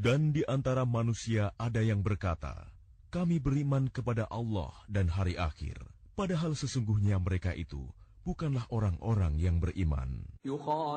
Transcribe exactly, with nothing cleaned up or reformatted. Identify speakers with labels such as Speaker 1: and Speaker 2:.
Speaker 1: Dan di antara manusia ada yang berkata, kami beriman kepada Allah dan hari akhir, padahal sesungguhnya mereka itu bukanlah orang-orang yang beriman.